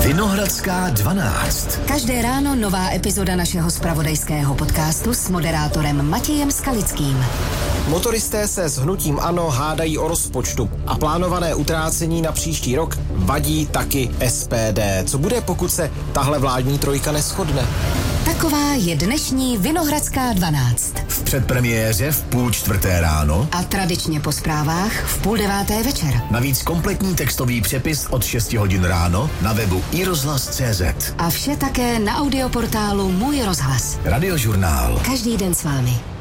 Vinohradská 12. Každé ráno nová epizoda našeho zpravodajského podcastu s moderátorem Matějem Skalickým. Motoristé se s hnutím ANO hádají o rozpočtu a plánované utrácení na příští rok vadí taky SPD. Co bude, pokud se tahle vládní trojka neshodne? Taková je dnešní Vinohradská 12. V předpremiéře v 3:30 ráno A tradičně po zprávách v 8:30 večer. navíc kompletní textový přepis od 6 hodin ráno na webu iRozhlas.cz. A vše také na audioportálu Můj rozhlas. Radiožurnál. Každý den s vámi.